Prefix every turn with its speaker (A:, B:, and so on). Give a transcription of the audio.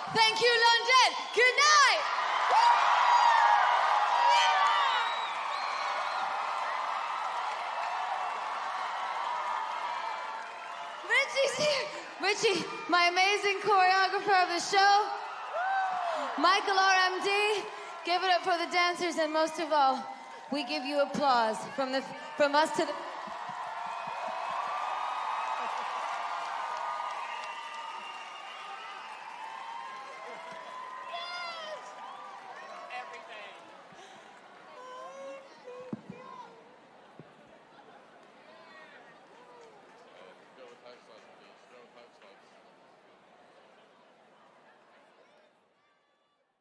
A: Thank you, London. Good night. Richie's here. Richie, my amazing choreographer of the show. Michael RMD. Give it up for the dancers, and most of all, we give you applause from us to the...